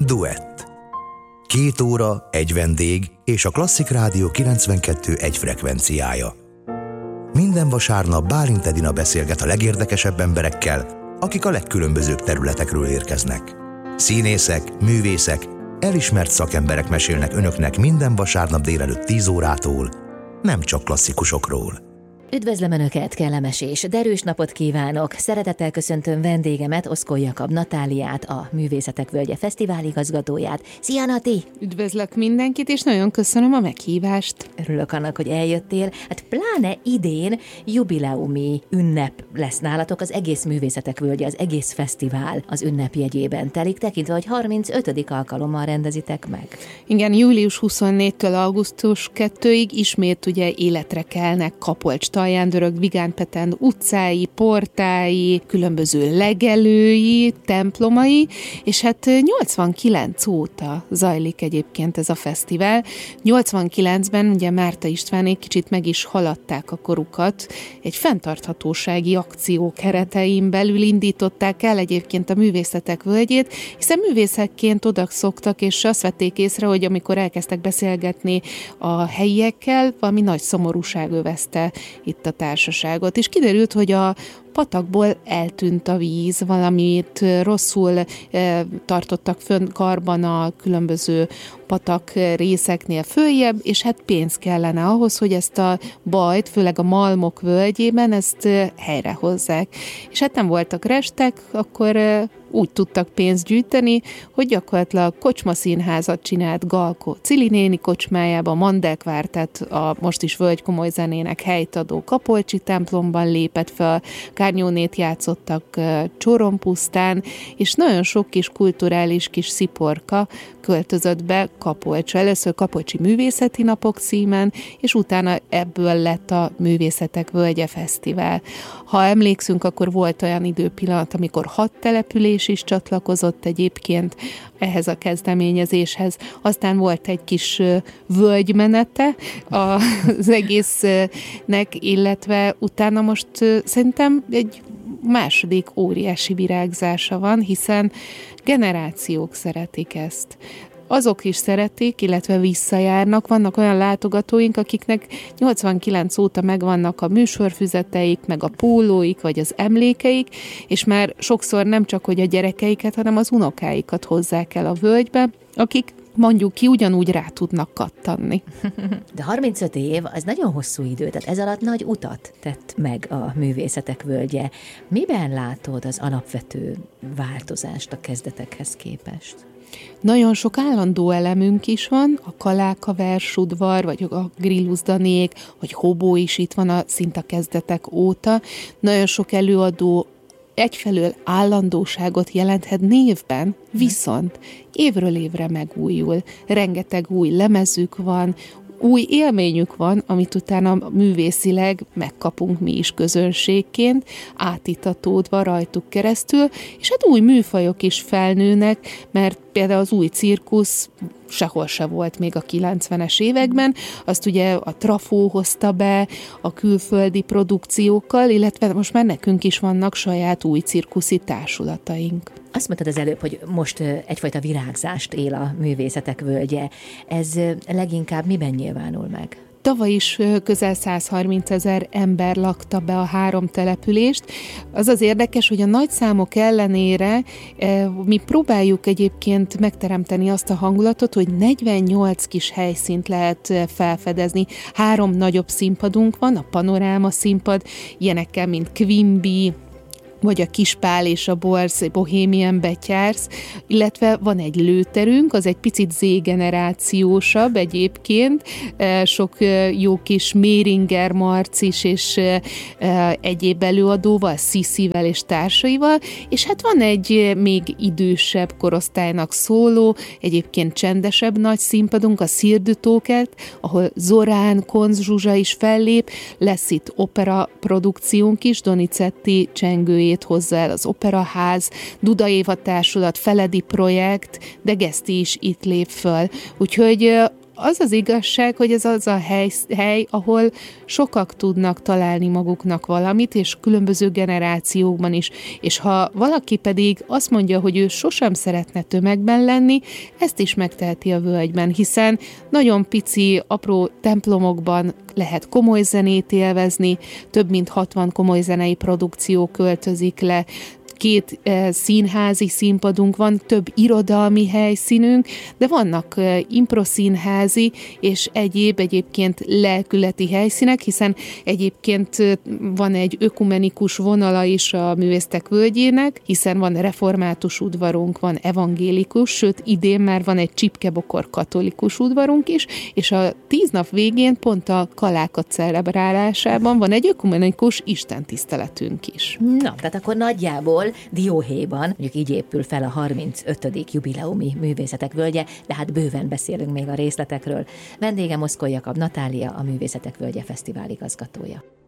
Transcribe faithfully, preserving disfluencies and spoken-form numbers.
Duett. Két óra, egy vendég és a Klasszik Rádió kilencvenkettő egy frekvenciája. Minden vasárnap Bálint Edina beszélget a legérdekesebb emberekkel, akik a legkülönbözőbb területekről érkeznek. Színészek, művészek, elismert szakemberek mesélnek önöknek minden vasárnap délelőtt tíz órától, nem csak klasszikusokról. Üdvözlöm Önöket, kellemes és derűs napot kívánok! Szeretettel köszöntöm vendégemet, Oszkoly Jakab Natáliát, a Művészetek Völgye Fesztivál igazgatóját. Szia, Nati! Üdvözlök mindenkit, és nagyon köszönöm a meghívást. Örülök annak, hogy eljöttél. Hát pláne idén jubileumi ünnep lesz nálatok, az egész Művészetek Völgye, az egész fesztivál az ünnepjegyében telik, tekintve, hogy harmincötödik alkalommal rendezitek meg. Igen, július huszonnégytől augusztus kettőig ismét ugye életre kelnek Kapolcs Talján-Dörög, Vigán Petend utcái, portái, különböző legelői, templomai, és hát nyolcvankilenc óta zajlik egyébként ez a fesztivál. nyolcvankilencben ugye Márta Istvánék kicsit meg is haladták a korukat, egy fenntarthatósági akció keretein belül indították el egyébként a Művészetek Völgyét, hiszen művészekként odaszoktak, és azt vették észre, hogy amikor elkezdtek beszélgetni a helyiekkel, valami nagy szomorúság övezte itt a társaságot, és kiderült, hogy a patakból eltűnt a víz, valamit rosszul e, tartottak fönn karban a különböző patak részeknél följebb, és hát pénz kellene ahhoz, hogy ezt a bajt, főleg a Malmok völgyében ezt e, helyrehozzák. És hát nem voltak restek, akkor e, úgy tudtak pénzt gyűjteni, hogy gyakorlatilag kocsmaszínházat csinált Galkó Cili néni kocsmájában, Mandelkvár, tehát a most is Völgy komoly zenének helytadó Kapolcsi templomban lépett fel, Kárnyónét játszottak uh, Csórompusztán, és nagyon sok kis kulturális kis sziporka költözött be Kapolcsra. Először Kapolcsi Művészeti Napok címen, és utána ebből lett a Művészetek Völgye Fesztivál. Ha emlékszünk, akkor volt olyan időpillanat, amikor hat település is csatlakozott egyébként ehhez a kezdeményezéshez. Aztán volt egy kis völgymenete az egésznek, illetve utána most szerintem egy második óriási virágzása van, hiszen generációk szeretik ezt. Azok is szeretik, illetve visszajárnak. Vannak olyan látogatóink, akiknek nyolcvankilenc óta megvannak a műsorfüzeteik, meg a pólóik, vagy az emlékeik, és már sokszor nem csak, hogy a gyerekeiket, hanem az unokáikat hozzák el a völgybe, akik mondjuk ki ugyanúgy rá tudnak kattanni. De harmincöt év, az nagyon hosszú idő, tehát ez alatt nagy utat tett meg a Művészetek Völgye. Miben látod az alapvető változást a kezdetekhez képest? Nagyon sok állandó elemünk is van, a Kaláka versudvar, vagy a Grillus-Danék, vagy Hobó is itt van a szinte kezdetek óta. Nagyon sok előadó egyfelől állandóságot jelenthet névben, viszont évről évre megújul. Rengeteg új lemezük van, új élményük van, amit utána művészileg megkapunk mi is közönségként, átitatódva rajtuk keresztül, és hát új műfajok is felnőnek, mert például az új cirkusz sehol se volt még a kilencvenes években, azt ugye a Trafó hozta be a külföldi produkciókkal, illetve most már nekünk is vannak saját új cirkuszi társulataink. Azt mondtad az előbb, hogy most egyfajta virágzást él a Művészetek Völgye. Ez leginkább miben nyilvánul meg? Tavaly is közel száz harminc ezer ember lakta be a három települést. Az az érdekes, hogy a nagy számok ellenére mi próbáljuk egyébként megteremteni azt a hangulatot, hogy negyvennyolc kis helyszínt lehet felfedezni. Három nagyobb színpadunk van, a Panoráma színpad, ilyenekkel, mint Quimby, vagy a Kispál és a Borz, Bohemian Betyársz, illetve van egy lőterünk, az egy picit Z-generációsabb egyébként, sok jó kis Méringer Marcis és egyéb előadóval, Sziszivel és társaival, és hát van egy még idősebb korosztálynak szóló, egyébként csendesebb nagy színpadunk, a Szirdütóket, ahol Zorán, Konz Zsuzsa is fellép, lesz itt opera produkciónk is, Donizetti csengőjét hozza el az Operaház, Duda Éva Társulat, Feledi Projekt, de Geszti is itt lép föl. Úgyhogy az az igazság, hogy ez az a hely, hely, ahol sokak tudnak találni maguknak valamit, és különböző generációkban is. És ha valaki pedig azt mondja, hogy ő sosem szeretne tömegben lenni, ezt is megteheti a völgyben, hiszen nagyon pici, apró templomokban lehet komoly zenét élvezni, több mint hatvan komoly zenei produkció költözik le, két e, színházi színpadunk van, több irodalmi helyszínünk, de vannak e, improszínházi és egyéb egyébként lelkületi helyszínek, hiszen egyébként e, van egy ökumenikus vonala is a Művésztek Völgyének, hiszen van református udvarunk, van evangélikus, sőt idén már van egy csipkebokor katolikus udvarunk is, és a tíz nap végén pont a kalákat celebrálásában van egy ökumenikus istentiszteletünk is. Na, tehát akkor nagyjából Dióhéjban, mondjuk így épül fel a harmincötödik jubileumi Művészetek Völgye, de hát bőven beszélünk még a részletekről. Vendége Moszkol Jakab Natália, a Művészetek Völgye Fesztivál igazgatója.